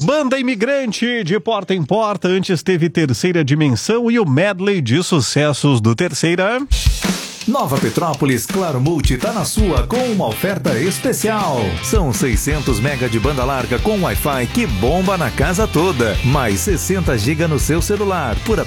Banda Imigrante, de porta em porta, antes teve Terceira Dimensão e o medley de sucessos do Terceira. Nova Petrópolis Claro Multi tá na sua com uma oferta especial. São 600 mega de banda larga com Wi-Fi que bomba na casa toda. Mais 60 GB no seu celular por